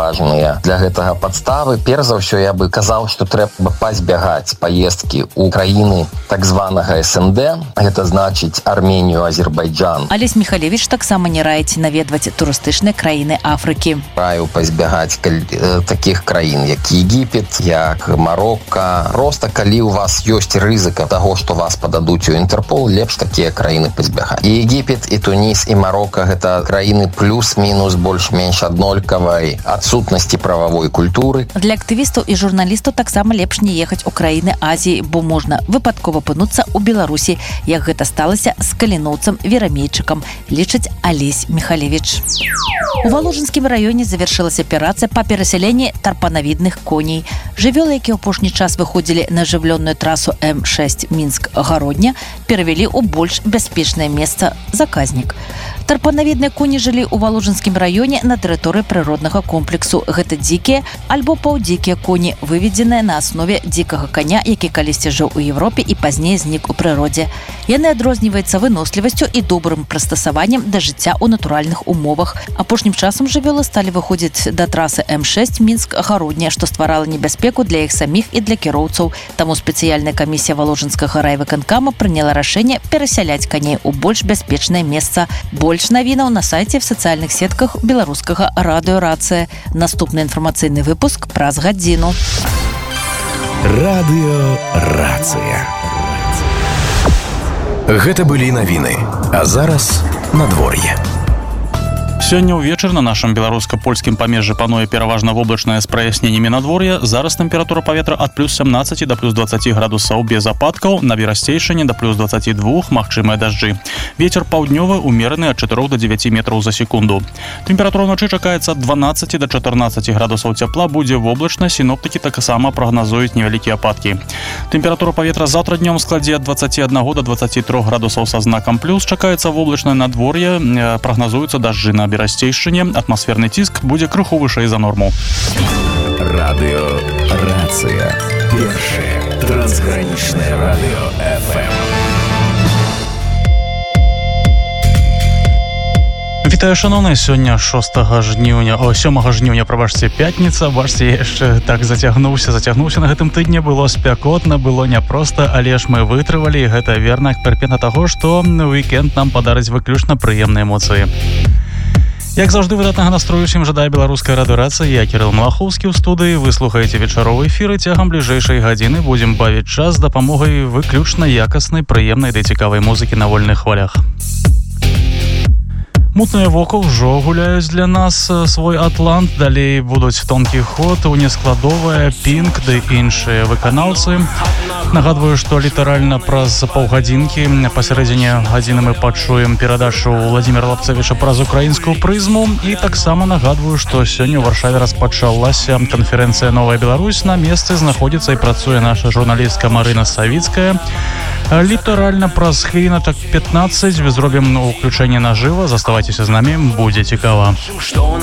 важныя для гэтага падставы. Перш за ўсё я бы казаў, што трэба пазбягаць паездкі ў краіны так званага СНД. Гэта значыць Арменію, Азербайджан. Алесь Михалевич таксама не раіць наведваць турыстычныя краіны Афрыкі. Раю пазбягаць такіх краін, як Егіпет, як Марокко. Просто калі у вас ёсць рызыка таго, што вас пададуць у Інтэрпол, лепш такія краіны пазбягаць. І Егіпет, і Туніс, і Марокко гэта краіны плюс-мінус больш-менш аднолькавай адсутнасці прававой культуры. Для актывістаў і журналістаў таксама лепш не ехаць у краіны Азіі, бо можна выпадкова апынуцца ў Беларусі, як гэта сталася з каліноўцам Верамейчыкам, лічыць Алесь Михалевич. У Валожынскім раёне завяршылася аперацыя па перасяленні тарпанавідных коней. Жывёлы, якія ў апошні час выходзілі на жыўлённую трасу М6 Мінск-Гародня, перавялі ў больш бяспечнае месца заказнік. Тарпанавідныя коні жылі ў Валожынскім раёне на тэрыторыі прыроднага комплексу. Гэта дзікія альбо паўдзікія коні, выведзеныя на аснове дзікага каня, які калісьці жыў у Еўропе і пазней знік у прыродзе. Яны адрозніваюцца вынослівасцю і добрым прыстасаваннем да жыцця ў натуральных умовах. Апошнім часам жывёлы сталі выходзіць да трасы М6 Мінск-Гародня, што стварала небяспеку для іх саміх і для кіроўцаў. Таму спецыяльная камісія Валожынскага райвыканкама прыняла рашэнне перасяляць каней у больш бяспечнае месца. Больш навінаў на сайце в сацыяльных сетках беларускага радыё «Рацыя». Наступны інфармацыйны выпуск праз гадзіну. Радыё «Рацыя». Гэта былі навіны. А зараз надвор'е. Сёння ўвечар на нашым беларуска-польскім памежжы пануе пераважна воблачнае з праясненнямі надвор'я. Зараз тэмпература паветра ад плюс 17 да плюс 20 градусаў без ападкаў, на Берасцейшчыне да плюс 22 магчымыя дажджы. Вецер паўднёвы умераны ад 4 до 9 метраў за секунду. Тэмпература ўначы чакаецца ад 12 до 14 градусаў цяпла, будзе воблачна, сіноптыкі таксама прагназуюць невялікія ападкі. Тэмпература паветра заўтра днём складзе ад 21 до 23 градусаў са знакам плюс, чакаецца воблачнае надвор'е, прагназуюцца дажджы на Берасцейшчыне, атмасферны ціск будзе крыху вышэй за норму. Радыё «Рацыя». Першае трансгранічнае радыё FM. Вітаю, шановныя, сёння 7 жніўня, пятніца. Бачце, я яшчэ так зацягнуўся на гэтым тыдні. Было спякотна, было няпроста, але ж мы вытрывалі, і гэта верна прыкмета таго, што уікенд нам падарыць выключна прыемныя эмоцыі. Як заўжды, выдатнага настрою усім жадае беларуская радыё «Рацыя». Я Кірыл Малахоўскі ў студыі. Вы слухаеце вечаровы эфір, і цягам бліжэйшай гадзіны будзем бавіць час з дапамогай выключна якаснай, прыемнай ды цікавай музыкі на вольных хвалях. Мутныя вока ўжо гуляюць для нас свой атлант. Далей будуць тонкі ход, унескладовая, пінк ды іншыя выканаўцы. Нагадваю, што літаральна праз паўгадзінкі пасярэдзіне гадзіны мы пачуем перадачу Владзіміра Лапцавіча праз украінскую прызму. І таксама нагадваю, што сёння ў Варшаве распачалася канферэнцыя «Новая Беларусь». На месцы знаходзіцца і працуе наша журналістка Марына Савіцкая. Літаральна праз хвіліначак 15 зробім уключэнне нажыва. Заставайцеся з намі, будзе цікава.